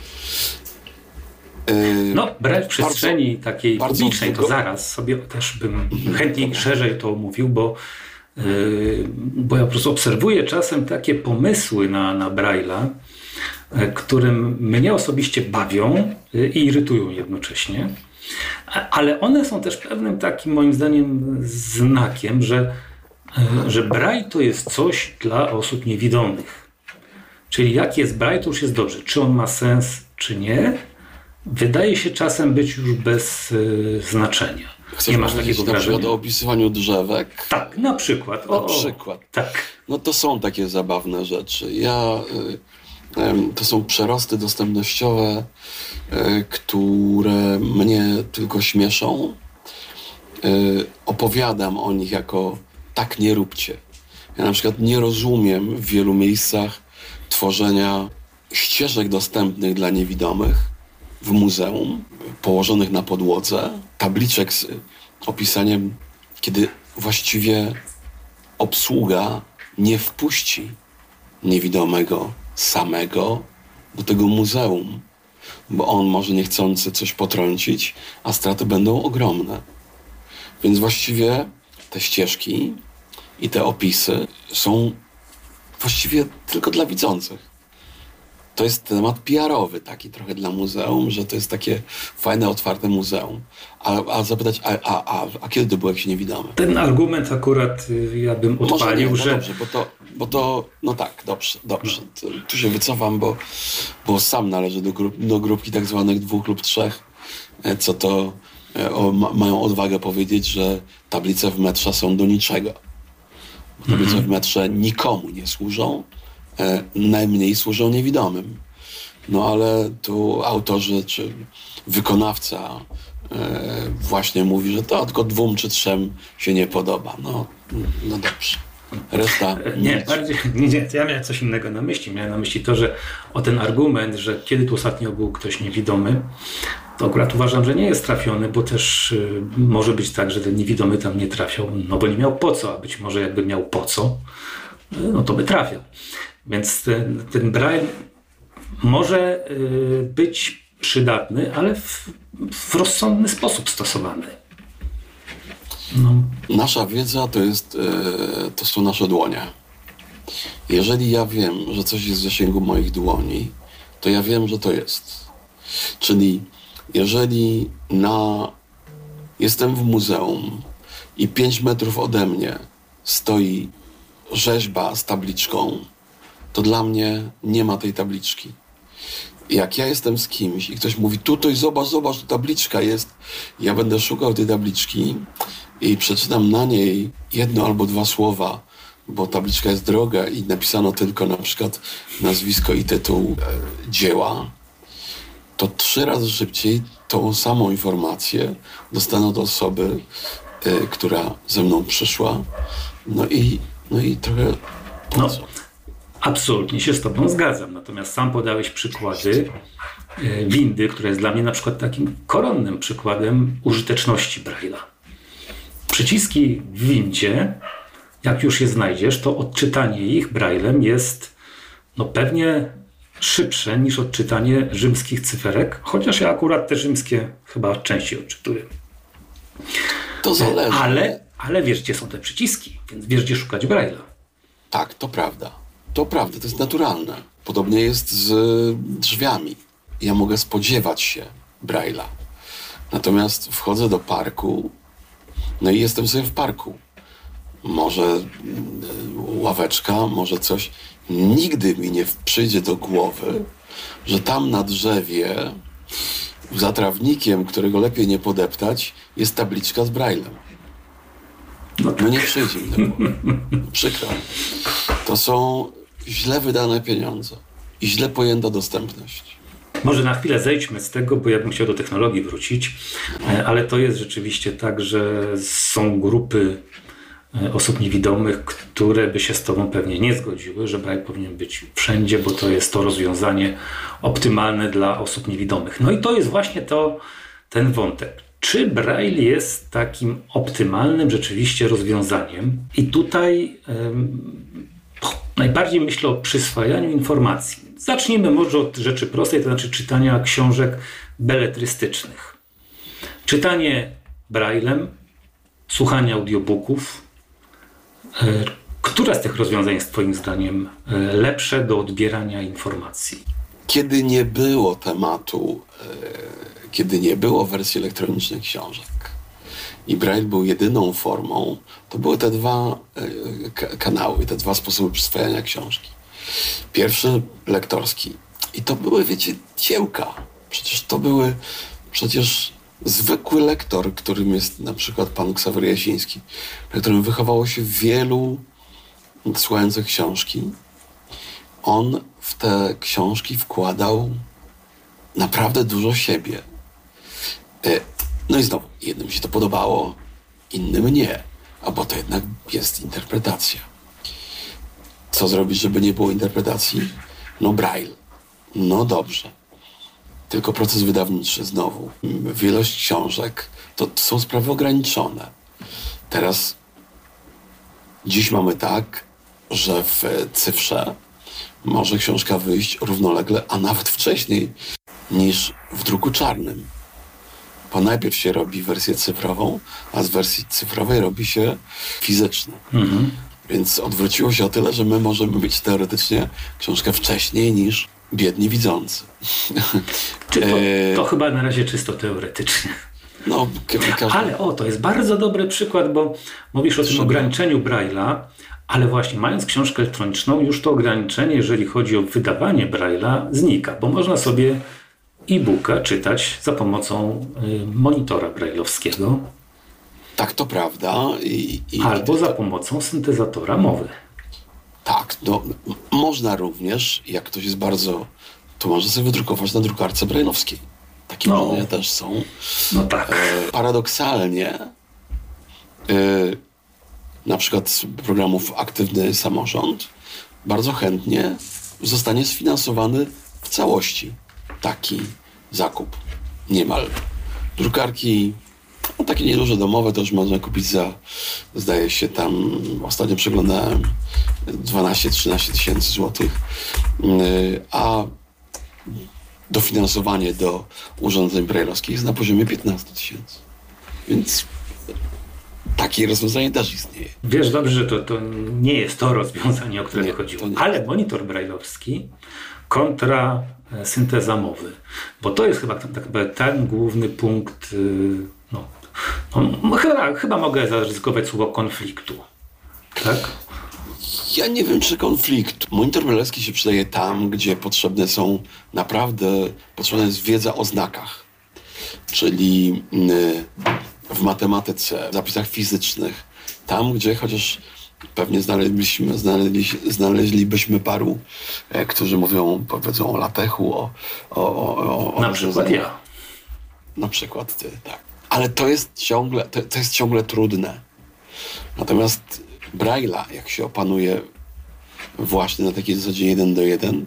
Yy, no, brać w przestrzeni bardzo, takiej bardzo publicznej, to zaraz sobie też bym chętniej szerzej to omówił, bo, yy, bo ja po prostu obserwuję czasem takie pomysły na, na Braille'a, yy, które mnie osobiście bawią yy, i irytują jednocześnie, ale one są też pewnym takim, moim zdaniem, znakiem, że, yy, że Braille to jest coś dla osób niewidomych. Czyli jak jest Braille, to już jest dobrze. Czy on ma sens, czy nie, wydaje się czasem być już bez y, znaczenia. Chcesz nie masz takiego wrażenia? Na przykład o opisywaniu drzewek? Tak, na przykład. O, na przykład. O, tak. No to są takie zabawne rzeczy. Ja, y, y, to są przerosty dostępnościowe, y, które mnie tylko śmieszą. Y, opowiadam o nich jako tak nie róbcie. Ja na przykład nie rozumiem w wielu miejscach tworzenia ścieżek dostępnych dla niewidomych w muzeum, położonych na podłodze, tabliczek z opisaniem, kiedy właściwie obsługa nie wpuści niewidomego samego do tego muzeum, bo on może niechcący coś potrącić, a straty będą ogromne. Więc właściwie te ścieżki i te opisy są właściwie tylko dla widzących. To jest temat P R-owy taki trochę dla muzeum, że to jest takie fajne, otwarte muzeum. A, a zapytać, a, a, a, a kiedy to był jakiś niewidomy? Ten argument akurat ja bym odpalił, nie, no że... Dobrze, bo to, bo to, no tak, dobrze, dobrze. Tu, tu się wycofam, bo, bo sam należę do, grup, do grupki tak zwanych dwóch lub trzech, co to o, ma, mają odwagę powiedzieć, że tablice w metrze są do niczego. Tablice mm-hmm. w metrze nikomu nie służą, e, najmniej służą niewidomym. No ale tu autorzy czy wykonawca e, właśnie mówi, że to tylko dwóm czy trzem się nie podoba. No, no dobrze. Reszta nie, bardziej, nie, ja miałem coś innego na myśli. Miałem na myśli to, że o ten argument, że kiedy tu ostatnio był ktoś niewidomy, to akurat uważam, że nie jest trafiony, bo też y, może być tak, że ten niewidomy tam nie trafiał, no bo nie miał po co, a być może jakby miał po co, y, no to by trafiał. Więc ten, ten Braille może y, być przydatny, ale w, w rozsądny sposób stosowany. No. Nasza wiedza to jest, e, to są nasze dłonie. Jeżeli ja wiem, że coś jest w zasięgu moich dłoni, to ja wiem, że to jest. Czyli jeżeli na, jestem w muzeum i pięć metrów ode mnie stoi rzeźba z tabliczką, to dla mnie nie ma tej tabliczki. Jak ja jestem z kimś i ktoś mówi, tutaj zobacz, zobacz, tu tabliczka jest, ja będę szukał tej tabliczki i przeczytam na niej jedno albo dwa słowa, bo tabliczka jest droga i napisano tylko na przykład nazwisko i tytuł e, dzieła, to trzy razy szybciej tą samą informację dostanę od osoby, e, która ze mną przyszła. No i, no i trochę po no, co? Absolutnie się z tobą zgadzam. Natomiast sam podałeś przykłady e, windy, która jest dla mnie na przykład takim koronnym przykładem użyteczności Braille'a. Przyciski w windzie, jak już je znajdziesz, to odczytanie ich Braillem jest no pewnie szybsze niż odczytanie rzymskich cyferek, chociaż ja akurat te rzymskie chyba częściej odczytuję. To zależy. Ale, ale wiesz, gdzie są te przyciski, więc wiesz, gdzie szukać Braille'a. Tak, to prawda. To prawda, to jest naturalne. Podobnie jest z drzwiami. Ja mogę spodziewać się Braille'a. Natomiast wchodzę do parku, no i jestem sobie w parku. Może ławeczka, może coś. Nigdy mi nie przyjdzie do głowy, że tam na drzewie za trawnikiem, którego lepiej nie podeptać, jest tabliczka z Braillem. No, tak. no nie przyjdzie mi do głowy. Przykro. To są źle wydane pieniądze i źle pojęta dostępność. Może na chwilę zejdźmy z tego, bo ja bym chciał do technologii wrócić, ale to jest rzeczywiście tak, że są grupy osób niewidomych, które by się z tobą pewnie nie zgodziły, że Braille powinien być wszędzie, bo to jest to rozwiązanie optymalne dla osób niewidomych. No i to jest właśnie to, ten wątek. Czy Braille jest takim optymalnym rzeczywiście rozwiązaniem? I tutaj um, najbardziej myślę o przyswajaniu informacji. Zacznijmy może od rzeczy prostej, to znaczy czytania książek beletrystycznych. Czytanie Braillem, słuchanie audiobooków. Które z tych rozwiązań jest twoim zdaniem lepsze do odbierania informacji? Kiedy nie było tematu, kiedy nie było wersji elektronicznych książek i Braille był jedyną formą, to były te dwa kanały, te dwa sposoby przyswajania książki. Pierwszy lektorski. I to były, wiecie, dziełka. Przecież to były, przecież zwykły lektor, którym jest na przykład pan Ksawery Jasiński, na którym wychowało się wielu słuchających książki, on w te książki wkładał naprawdę dużo siebie. No i znowu, jednym się to podobało, innym nie. A bo to jednak jest interpretacja. Co zrobić, żeby nie było interpretacji? No Braille. No dobrze. Tylko proces wydawniczy znowu. Wielość książek to, to są sprawy ograniczone. Teraz dziś mamy tak, że w cyfrze może książka wyjść równolegle, a nawet wcześniej niż w druku czarnym. Bo najpierw się robi wersję cyfrową, a z wersji cyfrowej robi się fizyczną. Mhm. Więc odwróciło się o tyle, że my możemy mieć teoretycznie książkę wcześniej niż biedni widzący. Czy to, to chyba na razie czysto teoretycznie. No, każdy... Ale o, to jest bardzo dobry przykład, bo mówisz o tym ograniczeniu Braille'a, ale właśnie mając książkę elektroniczną, już to ograniczenie, jeżeli chodzi o wydawanie Braille'a, znika, bo można sobie e-booka czytać za pomocą y, monitora braille'owskiego. Tak, to prawda. I, i, albo i, za pomocą syntezatora mowy. Tak, no, można również, jak ktoś jest bardzo, to może sobie wydrukować na drukarce braille'owskiej. Takie no. urządzenia też są. No tak. E, paradoksalnie e, na przykład z programów Aktywny Samorząd bardzo chętnie zostanie sfinansowany w całości taki zakup. Niemal. Drukarki no, takie nieduże domowe to już można kupić za, zdaje się tam, ostatnio przeglądałem, dwanaście trzynaście tysięcy złotych, a dofinansowanie do urządzeń braille'owskich jest na poziomie piętnaście tysięcy. Więc takie rozwiązanie też istnieje. Wiesz dobrze, że to, to nie jest to rozwiązanie, o które nie, chodziło, nie. ale monitor braille'owski kontra synteza mowy, bo to jest chyba tak naprawdę ten główny punkt, no, no chyba, chyba mogę zaryzykować słowo konfliktu, tak? Ja nie wiem, czy konflikt. Monitor braille'owski się przydaje tam, gdzie potrzebne są naprawdę, potrzebna jest wiedza o znakach, czyli w matematyce, w zapisach fizycznych, tam, gdzie chociaż pewnie znaleźlibyśmy, znaleźli, znaleźlibyśmy paru, e, którzy mówią, powiedzą o latechu, o... o, o, o na przykład ja. Na przykład ty, tak. Ale to jest ciągle, to, to jest ciągle trudne. Natomiast Braille'a, jak się opanuje właśnie na takiej zasadzie jeden do jeden,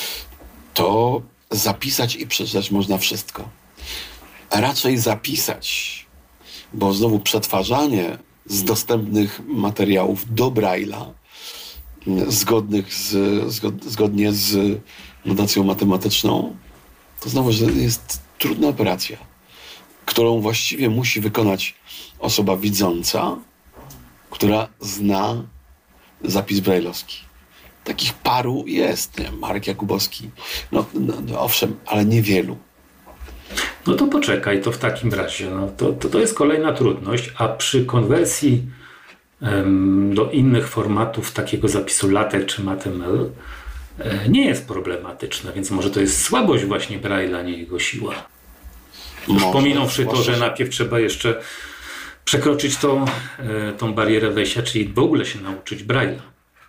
to zapisać i przeczytać można wszystko. A raczej zapisać, bo znowu przetwarzanie z dostępnych materiałów do Braille'a, zgodnych z, zgod, zgodnie z notacją matematyczną, to znowu że jest trudna operacja, którą właściwie musi wykonać osoba widząca, która zna zapis braille'owski. Takich paru jest, nie? Marek Jakubowski. No, no, no owszem, ale niewielu. No to poczekaj, to w takim razie. No, to, to, to jest kolejna trudność, a przy konwersji um, do innych formatów takiego zapisu LaTeX czy MateML e, nie jest problematyczne, więc może to jest słabość właśnie Braille'a, nie jego siła. Już Może, pominąwszy to, zwłaszcza, że najpierw trzeba jeszcze przekroczyć tą, e, tą barierę wejścia, czyli w ogóle się nauczyć Braille'a.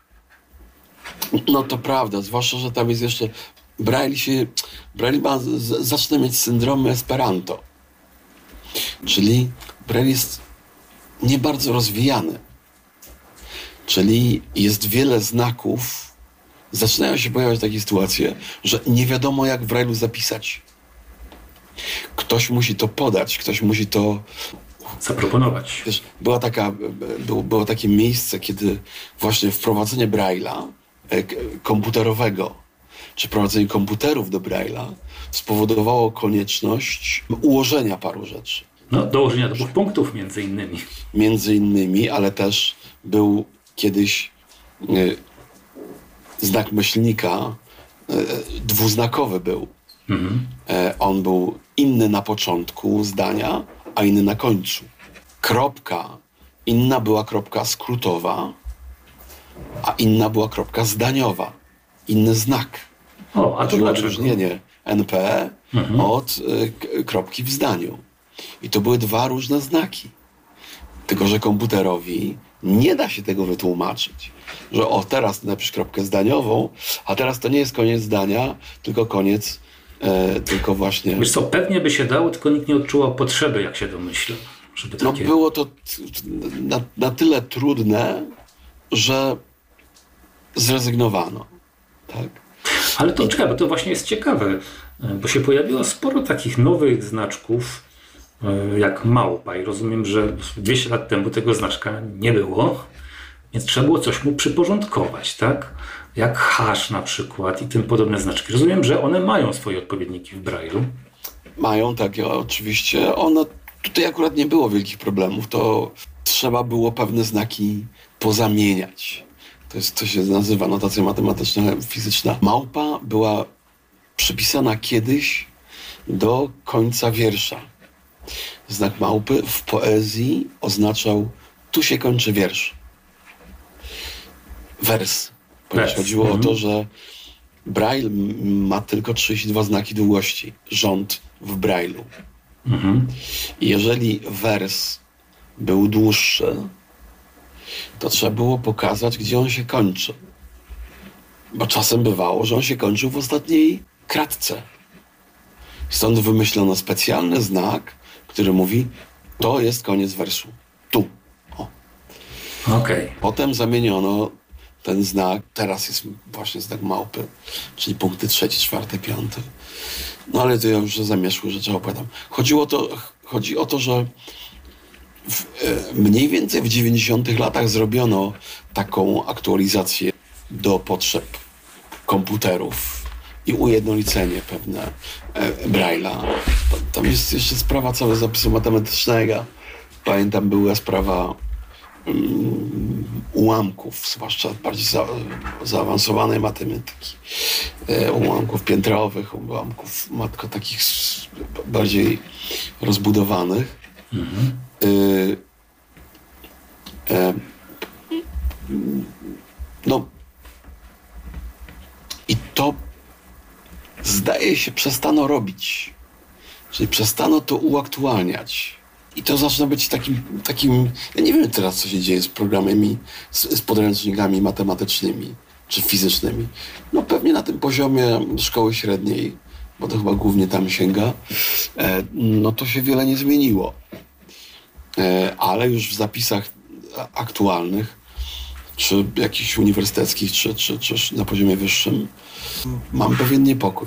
No to prawda, zwłaszcza, że tam jest jeszcze... Braille się... Braille ma, z, zaczyna mieć syndrom Esperanto. Czyli Braille jest nie bardzo rozwijany. Czyli jest wiele znaków. Zaczynają się pojawiać takie sytuacje, że nie wiadomo, jak w Braille'u zapisać. Ktoś musi to podać, ktoś musi to... Zaproponować. Wiesz, była taka, było, było takie miejsce, kiedy właśnie wprowadzenie Braille'a e, k- komputerowego, czy wprowadzenie komputerów do Braille'a spowodowało konieczność ułożenia paru rzeczy. No, dołożenia dwóch punktów między innymi. Między innymi, ale też był kiedyś e, znak myślnika, e, dwuznakowy był. Mhm. E, on był inny na początku zdania, a inny na końcu. Kropka, inna była kropka skrótowa, a inna była kropka zdaniowa. Inny znak. O, a to Chodziło o dlaczego? odróżnienie N P E Mhm. od y, k- kropki w zdaniu. I to były dwa różne znaki. Tylko że komputerowi nie da się tego wytłumaczyć. Że o, teraz ty napisz kropkę zdaniową, a teraz to nie jest koniec zdania, tylko koniec, e, tylko właśnie... Wiesz co, pewnie by się dało, tylko nikt nie odczuwał potrzeby, jak się domyślam. Żeby No takie... było to t- t- na, na tyle trudne, że zrezygnowano. Tak? Ale to czekaj, bo to właśnie jest ciekawe, bo się pojawiło sporo takich nowych znaczków, e, jak małpa i rozumiem, że dwieście lat temu tego znaczka nie było, więc trzeba było coś mu przyporządkować, tak? Jak hash na przykład i tym podobne znaczki. Rozumiem, że one mają swoje odpowiedniki w Braille'u. Mają takie oczywiście. Ono, tutaj akurat nie było wielkich problemów. To trzeba było pewne znaki pozamieniać. To jest, to się nazywa notacja matematyczna, fizyczna. Małpa była przypisana kiedyś do końca wiersza. Znak małpy w poezji oznaczał tu się kończy wiersz. Wers. Ponieważ Wers. chodziło Mhm. o to, że Braille m- ma tylko trzydzieści dwa znaki długości. Rząd w Braille'u. Mhm. I jeżeli wers był dłuższy, to trzeba było pokazać, gdzie on się kończy. Bo czasem bywało, że on się kończył w ostatniej kratce. Stąd wymyślono specjalny znak, który mówi, to jest koniec wersu. Tu. O. Okej. Potem zamieniono ten znak, teraz jest właśnie znak małpy, czyli punkty trzeci, czwarty, piąty. No ale to ja już zamieszły rzeczy opowiadam. Chodziło to, chodzi o to, że w, e, mniej więcej w dziewięćdziesiątych latach zrobiono taką aktualizację do potrzeb komputerów i ujednolicenie pewne e, Braille'a. Tam, tam jest jeszcze sprawa całego zapisu matematycznego. Pamiętam, była sprawa um, ułamków, zwłaszcza bardziej za, zaawansowanej matematyki. E, ułamków piętrowych, ułamków matko takich s- bardziej rozbudowanych. Mhm. Y, e, no i to zdaje się przestano robić. Czyli przestano to uaktualniać. I to zaczyna być takim, takim ja nie wiem teraz, co się dzieje z programami, z, z podręcznikami matematycznymi czy fizycznymi. No pewnie na tym poziomie szkoły średniej, bo to chyba głównie tam sięga, e, no to się wiele nie zmieniło. E, ale już w zapisach aktualnych, czy jakichś uniwersyteckich, czy, czy, czy na poziomie wyższym, mam pewien niepokój.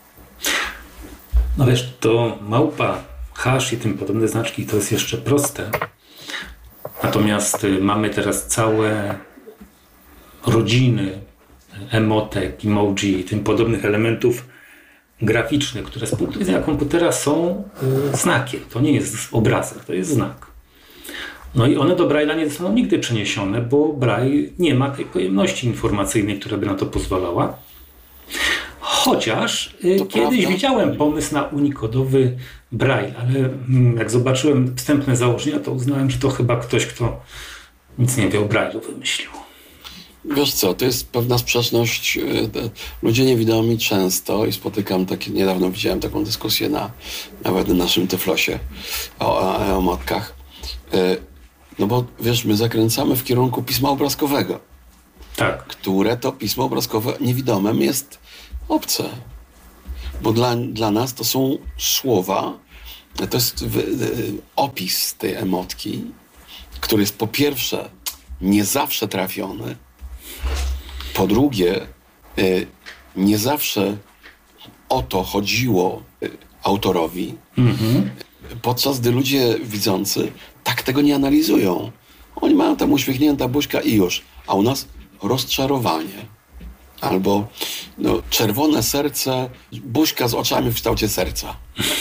No wiesz, to małpa, hash i tym podobne znaczki to jest jeszcze proste. Natomiast y, mamy teraz całe rodziny emotek, emoji i tym podobnych elementów graficznych, które z punktu widzenia komputera są y, znakiem. To nie jest obrazek, to jest znak. No i one do Braille'a nie zostaną nigdy przeniesione, bo Braille nie ma tej pojemności informacyjnej, która by na to pozwalała. Chociaż y, To kiedyś prawda. widziałem pomysł na unikodowy Braille, ale mm, jak zobaczyłem wstępne założenia, to uznałem, że to chyba ktoś, kto nic nie wie o Braille'u, wymyślił. Wiesz co, to jest pewna sprzeczność. Ludzie niewidomi często, i spotykam takie, niedawno widziałem taką dyskusję na nawet na naszym Tyflosie o, o, o matkach. No bo wiesz, my zakręcamy w kierunku pisma obrazkowego. Tak. Które to pismo obrazkowe niewidomym jest obce. Bo dla, dla nas to są słowa, to jest w, w, opis tej emotki, który jest po pierwsze nie zawsze trafiony, po drugie y, nie zawsze o to chodziło y, autorowi, mm-hmm. podczas gdy ludzie widzący tak tego nie analizują. Oni mają tam uśmiechnięta buźka i już, a u nas rozczarowanie. Albo no, czerwone serce, buźka z oczami w kształcie serca.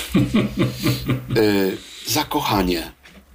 y, zakochanie.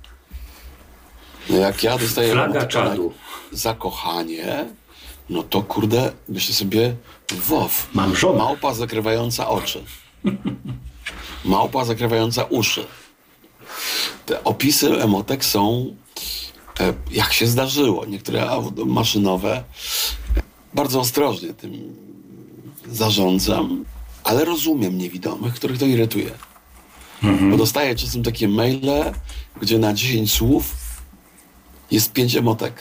No jak ja dostaję Flaga czadu. Zakochanie, no to kurde, myślę sobie, wow, mam żonę. Małpa zakrywająca oczy. Małpa zakrywająca uszy. Te opisy emotek są, e, jak się zdarzyło, niektóre maszynowe. Bardzo ostrożnie tym zarządzam, ale rozumiem niewidomych, których to irytuje. Mhm. Bo dostaję czasem takie maile, gdzie na dziesięć słów jest pięć emotek.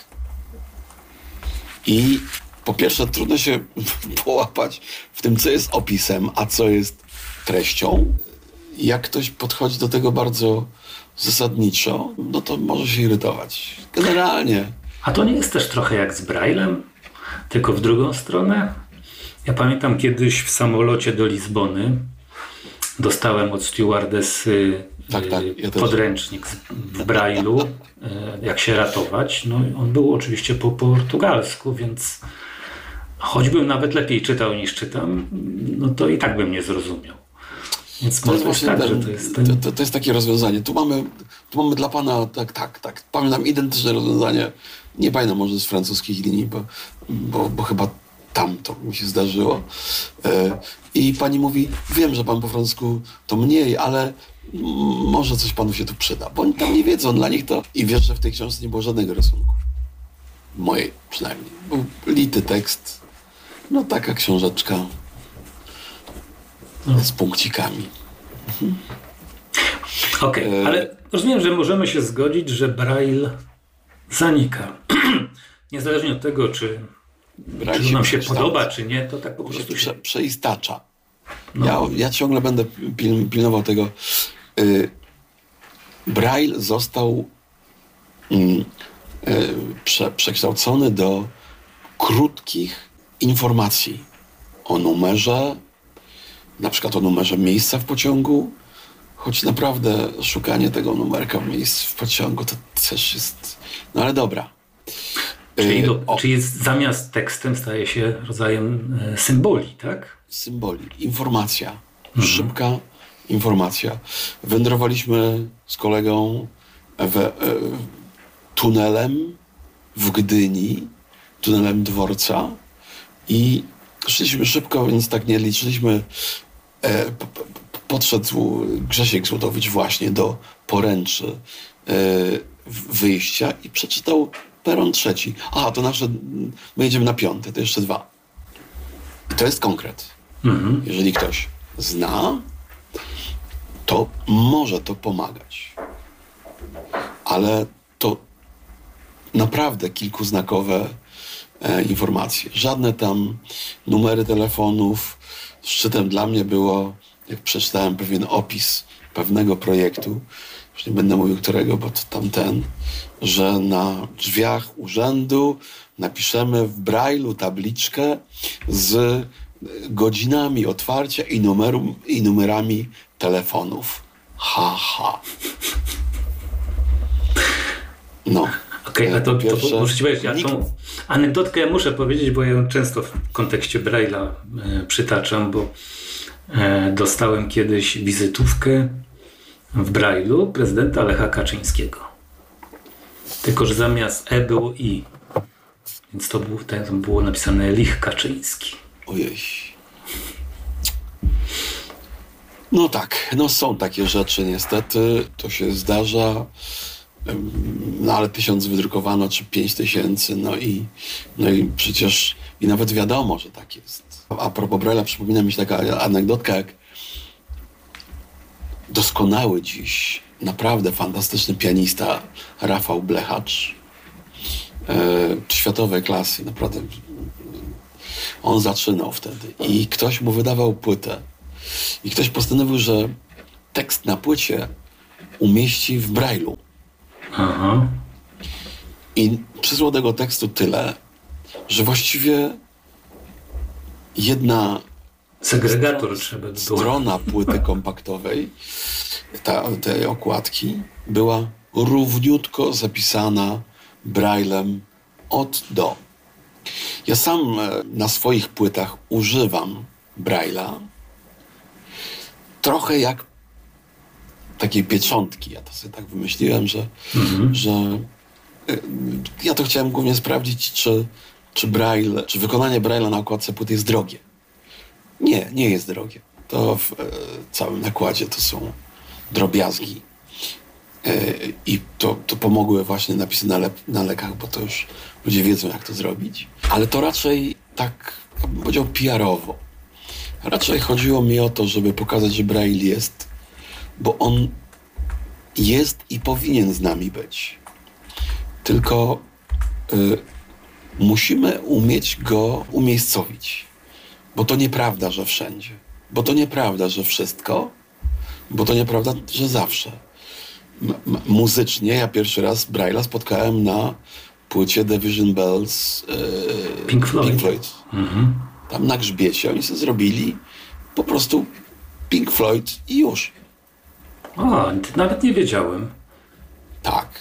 I po pierwsze trudno się połapać w tym, co jest opisem, a co jest treścią. Jak ktoś podchodzi do tego bardzo zasadniczo, no to może się irytować. Generalnie. A to nie jest też trochę jak z Braillem? Tylko w drugą stronę? Ja pamiętam kiedyś w samolocie do Lizbony dostałem od stewardessy tak, tak, ja podręcznik w Braille'u, jak się ratować. No, on był oczywiście po portugalsku, więc choćbym nawet lepiej czytał niż czytam, no to i tak bym nie zrozumiał. Więc to, jest właśnie tak, ten, że to, jest ten... to, to, to jest takie rozwiązanie. Tu mamy, tu mamy dla pana, tak, tak, tak. Pamiętam identyczne rozwiązanie. Nie pamiętam może z francuskich linii, bo, bo, bo chyba tam to mi się zdarzyło. E, I pani mówi, wiem, że pan po francusku to mniej, ale może coś panu się tu przyda. Bo oni tam nie wiedzą, dla nich to... I wiesz, że w tej książce nie było żadnego rysunku. Mojej przynajmniej. Był lity tekst. No taka książeczka no. z punkcikami. Mhm. Okej, okay, ale rozumiem, że możemy się zgodzić, że Braille zanika. Niezależnie od tego, czy, czy nam się podoba, czy nie, to tak po prostu się... Prze, przeistacza. No. Ja, ja ciągle będę pil, pilnował tego. Yy, Braille został yy, yy, prze, przekształcony do krótkich informacji o numerze, na przykład o numerze miejsca w pociągu, choć naprawdę szukanie tego numerka miejsc w pociągu to też jest... No ale dobra. Czyli, do, o, czyli zamiast tekstem staje się rodzajem e, symboli, tak? Symboli. Informacja. Mhm. Szybka informacja. Wędrowaliśmy z kolegą w, e, tunelem w Gdyni, tunelem dworca i szliśmy szybko, więc tak nie liczyliśmy. E, p, p, podszedł Grzesiek Złotowicz właśnie do poręczy e, wyjścia i przeczytał peron trzeci. Aha, to nasze, my jedziemy na piąte, to jeszcze dwa. I to jest konkret. Mhm. Jeżeli ktoś zna, to może to pomagać. Ale to naprawdę kilkuznakowe e, informacje. Żadne tam numery telefonów. Szczytem dla mnie było, jak przeczytałem pewien opis pewnego projektu, już nie będę mówił którego, bo to tamten, że na drzwiach urzędu napiszemy w Braille'u tabliczkę z godzinami otwarcia i, numeru, i numerami telefonów. Ha, ha. No. Okej, okay, a to, pierwsze... to muszę ci powiedzieć, ja tą anegdotkę ja muszę powiedzieć, bo ja ją często w kontekście Braille'a e, przytaczam, bo e, dostałem kiedyś wizytówkę w Braille'u prezydenta Lecha Kaczyńskiego. Tylko że zamiast E było I. Więc to było, tam było napisane Lich Kaczyński. Ojej. No tak, no są takie rzeczy niestety. To się zdarza. No ale tysiąc wydrukowano, czy pięć tysięcy, no i, no i przecież i nawet wiadomo, że tak jest. A propos Braille'a przypomina mi się taka anegdotka, jak doskonały dziś, naprawdę fantastyczny pianista Rafał Blechacz, e, światowej klasy, naprawdę. On zaczynał wtedy i ktoś mu wydawał płytę i ktoś postanowił, że tekst na płycie umieści w Braille'u. Aha. I przysłał tego tekstu tyle, że właściwie jedna Segregator strona, trzeba było. strona płyty kompaktowej, ta, tej okładki, była równiutko zapisana Braillem od do. Ja sam na swoich płytach używam Braille'a trochę jak takiej pieczątki. Ja to sobie tak wymyśliłem, że, mhm. że ja to chciałem głównie sprawdzić, czy, czy Braille, czy wykonanie Braille'a na okładce płyty jest drogie. Nie, nie jest drogie. To w e, całym nakładzie to są drobiazgi. E, I to, to pomogły właśnie napisy na, le, na lekach, bo to już ludzie wiedzą, jak to zrobić. Ale to raczej tak, ja bym powiedział, P R-owo. Raczej chodziło mi o to, żeby pokazać, że Braille jest, bo on jest i powinien z nami być. Tylko y, musimy umieć go umiejscowić. Bo to nieprawda, że wszędzie. Bo to nieprawda, że wszystko. Bo to nieprawda, że zawsze. M- m- muzycznie ja pierwszy raz Braille'a spotkałem na płycie Division Bells y, Pink Floyd. Pink Floyd. Mhm. Tam na grzbiecie oni sobie zrobili po prostu Pink Floyd i już. A, nawet nie wiedziałem. Tak.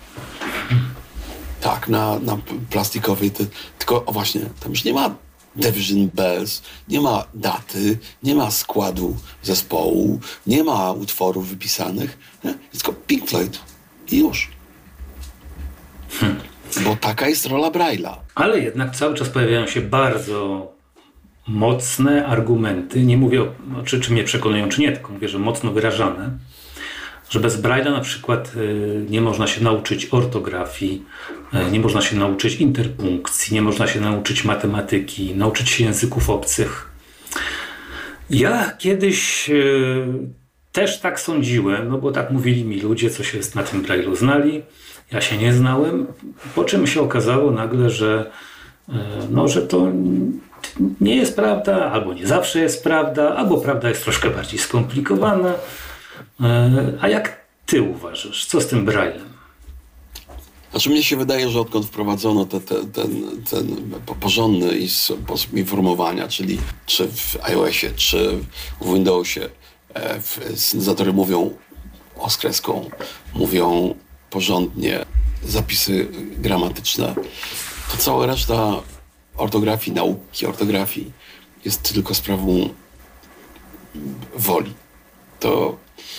Tak, na, na plastikowej. Ty, tylko, o właśnie, tam już nie ma Division Bells, nie ma daty, nie ma składu zespołu, nie ma utworów wypisanych. Nie? Jest tylko Pink Floyd i już. Hmm. Bo taka jest rola Braille'a. Ale jednak cały czas pojawiają się bardzo mocne argumenty. Nie mówię, o, czy, czy mnie przekonują, czy nie, tylko mówię, że mocno wyrażane. Że bez Braille'a na przykład y, nie można się nauczyć ortografii, y, nie można się nauczyć interpunkcji, nie można się nauczyć matematyki, nauczyć się języków obcych. Ja kiedyś y, też tak sądziłem, no bo tak mówili mi ludzie, co się na tym Braille'u znali. Ja się nie znałem, po czym się okazało nagle, że, y, no, że to nie jest prawda, albo nie zawsze jest prawda, albo prawda jest troszkę bardziej skomplikowana. A jak ty uważasz? Co z tym Braillem? Znaczy mnie się wydaje, że odkąd wprowadzono te, te, ten, ten porządny sposób informowania, czyli czy w iOSie, czy w Windowsie, syntezatory mówią oskreską, mówią porządnie, zapisy gramatyczne, to cała reszta ortografii, nauki ortografii jest tylko sprawą woli. To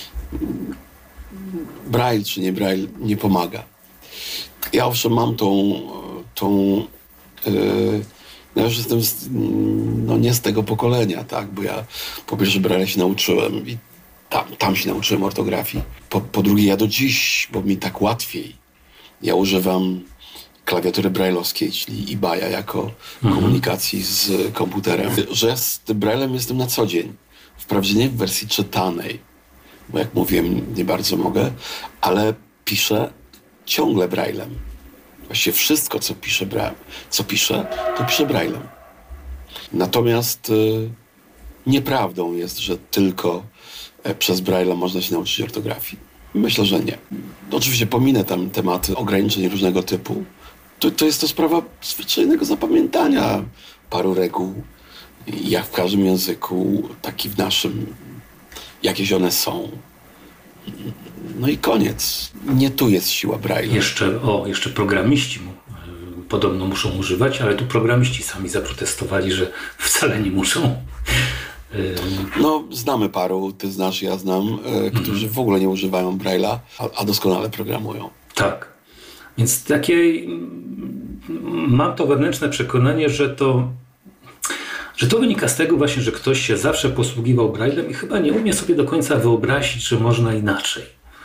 Braille czy nie Braille nie pomaga. Ja owszem mam tą, tą yy, ja już jestem z, no nie z tego pokolenia, tak, bo ja po pierwsze Braille się nauczyłem i tam, tam się nauczyłem ortografii. Po, po drugie ja do dziś, bo mi tak łatwiej, ja używam klawiatury braille'owskiej, czyli eBaya jako mhm. komunikacji z komputerem, że z tym Braillem jestem na co dzień. Wprawdzie nie w wersji czytanej, bo jak mówiłem, nie bardzo mogę, ale piszę ciągle Braillem. Właściwie wszystko, co piszę, bra- co piszę, to piszę Braillem. Natomiast y, nieprawdą jest, że tylko e, przez Braille'a można się nauczyć ortografii. Myślę, że nie. Oczywiście pominę tam tematy ograniczeń różnego typu. To, to jest to sprawa zwyczajnego zapamiętania paru reguł. Jak w każdym języku, tak i w naszym, jakieś one są. No i koniec. Nie tu jest siła Braille'a. Jeszcze, o, jeszcze programiści mu, y, podobno muszą używać, ale tu programiści sami zaprotestowali, że wcale nie muszą. Y... No, znamy paru, ty znasz, ja znam, y, którzy mm. w ogóle nie używają Braille'a, a, a doskonale programują. Tak. Więc takie mam to wewnętrzne przekonanie, że to Że to wynika z tego właśnie, że ktoś się zawsze posługiwał Braillem i chyba nie umie sobie do końca wyobrazić, że można inaczej.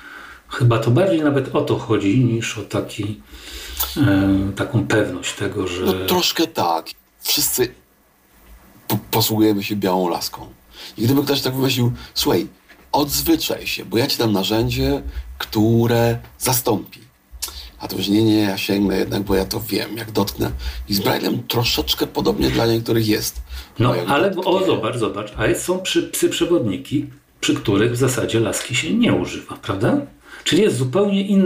Chyba to bardziej nawet o to chodzi, niż o taki, e, taką pewność tego, że... No troszkę tak. Wszyscy po- posługujemy się białą laską. I gdyby ktoś tak wymyślił, słuchaj, odzwyczaj się, bo ja ci dam narzędzie, które zastąpi. A to już nie, nie, ja sięgnę jednak, bo ja to wiem, jak dotknę. I z Braillem troszeczkę podobnie dla niektórych jest. No, Bo jak ale dotknie- o, zobacz, zobacz, a są przy, psy przewodniki, przy których w zasadzie laski się nie używa, prawda? Czyli jest zupełnie inny